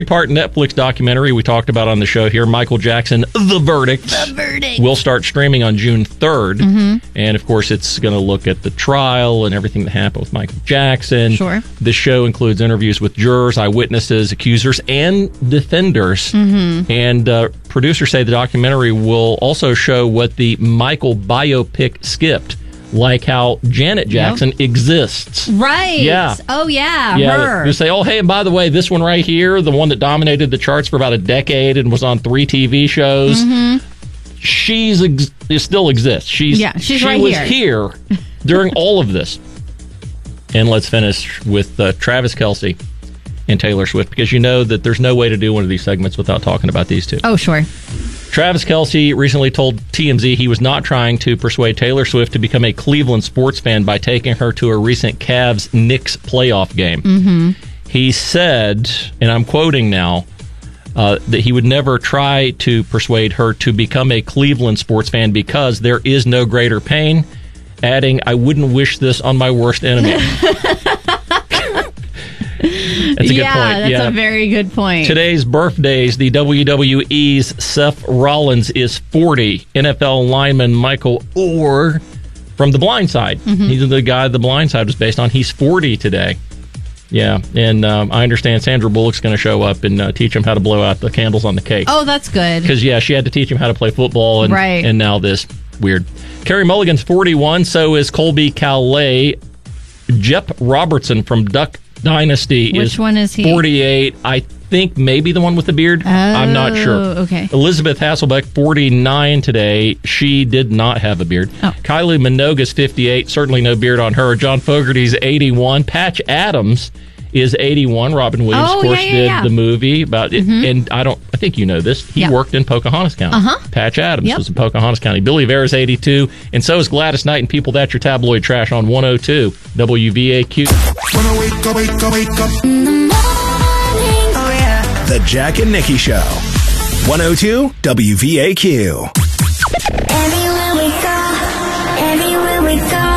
Part Netflix documentary we talked about on the show here, Michael Jackson, The Verdict. Will start streaming on June 3rd. And, of course, it's going to look at the trial and everything that happened with Michael Jackson. Sure. This show includes interviews with jurors, eyewitnesses, accusers, and defenders. And producers say the documentary will also show what the Michael biopic skipped. Like how Janet Jackson exists. Right. Yeah. Oh, yeah. Her. They say, oh, hey, and by the way, this one right here, the one that dominated the charts for about a decade and was on 3 TV shows, she still exists. She right was here during all of this. And let's finish with Travis Kelce and Taylor Swift, because you know that there's no way to do one of these segments without talking about these two. Oh, sure. Travis Kelce recently told TMZ he was not trying to persuade Taylor Swift to become a Cleveland sports fan by taking her to a recent Cavs-Knicks playoff game. He said, and I'm quoting now, that he would never try to persuade her to become a Cleveland sports fan because there is no greater pain, adding, I wouldn't wish this on my worst enemy. That's a good point. That's a very good point. Today's birthdays, the WWE's Seth Rollins is 40. NFL lineman Michael Orr from The Blind Side. He's the guy The Blind Side was based on. He's 40 today. Yeah, and I understand Sandra Bullock's going to show up and teach him how to blow out the candles on the cake. Oh, that's good. Because, she had to teach him how to play football, and now this. Weird. Carey Mulligan's 41, so is Colby Calais. Jep Robertson from Duck Dynasty Which one is he? 48. I think maybe the one with the beard. I'm not sure. Okay. Elizabeth Hasselbeck, 49 today. She did not have a beard. Kylie Minogue's 58. Certainly no beard on her. John Fogerty's 81. Patch Adams is 81. Robin Williams, of course, did the movie about it. And I think you know this. He worked in Pocahontas County. Patch Adams was in Pocahontas County. Billy Vera's 82. And so is Gladys Knight and People That's Your Tabloid Trash on 102 WVAQ. When I wake up in the morning. Oh, yeah. The Jack and Nikki Show. 102 WVAQ. Everywhere we go.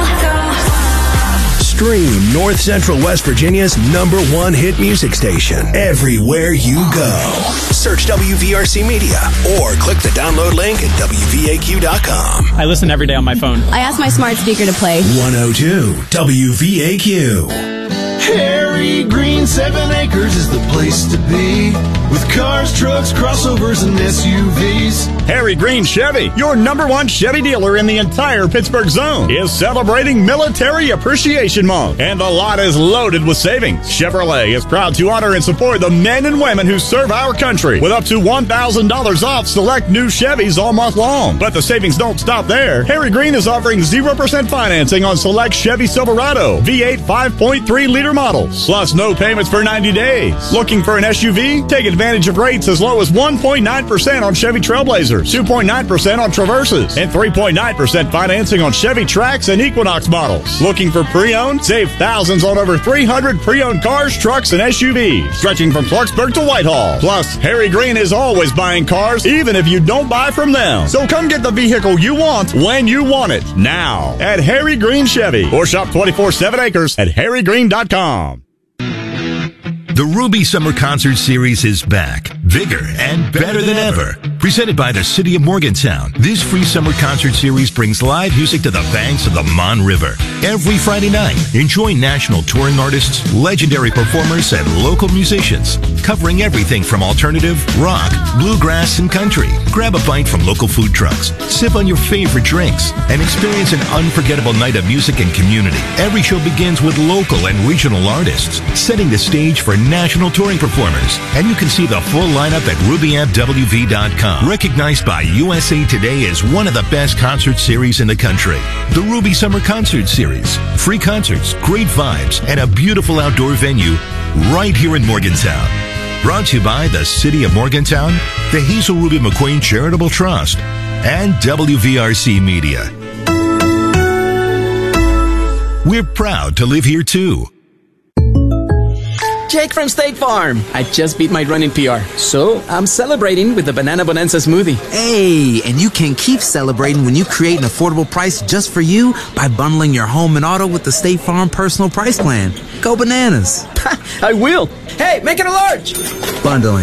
Stream North Central West Virginia's #1 hit music station everywhere you go. Search WVRC Media or click the download link at WVAQ.com. I listen every day on my phone. I asked my smart speaker to play 102 WVAQ. Harry Green 7 Acres is the place to be, with cars, trucks, crossovers, and SUVs. Harry Green Chevy, your #1 Chevy dealer in the entire Pittsburgh zone, is celebrating Military Appreciation Month, and the lot is loaded with savings. Chevrolet is proud to honor and support the men and women who serve our country with up to $1,000 off select new Chevys all month long. But the savings don't stop there. Harry Green is offering 0% financing on select Chevy Silverado V8 5.3-liter models, plus no payments for 90 days. Looking for an SUV? Take advantage of rates as low as 1.9% on Chevy Trailblazers, 2.9% on Traverses, and 3.9% financing on Chevy Trax and Equinox models. Looking for pre-owned? Save thousands on over 300 pre-owned cars, trucks, and SUVs, stretching from Clarksburg to Whitehall. Plus, Harry Green is always buying cars, even if you don't buy from them. So come get the vehicle you want when you want it, now at Harry Green Chevy, or shop 24/7 Acres at harrygreen.com. The Ruby Summer Concert Series is back, bigger and better than ever. Presented by the City of Morgantown, this free summer concert series brings live music to the banks of the Mon River. Every Friday night, enjoy national touring artists, legendary performers, and local musicians, covering everything from alternative, rock, bluegrass, and country. Grab a bite from local food trucks, sip on your favorite drinks, and experience an unforgettable night of music and community. Every show begins with local and regional artists, setting the stage for national touring performers. And you can see the full lineup at RubyAmpWV.com. Recognized by USA Today as one of the best concert series in the country. The Ruby Summer Concert Series. Free concerts, great vibes, and a beautiful outdoor venue right here in Morgantown. Brought to you by the City of Morgantown, the Hazel Ruby McQueen Charitable Trust, and WVRC Media. We're proud to live here too. Jake from State Farm. I just beat my running PR, so I'm celebrating with the Banana Bonanza smoothie. Hey, and you can keep celebrating when you create an affordable price just for you by bundling your home and auto with the State Farm Personal Price Plan. Go bananas. I will. Hey, make it a large. Bundling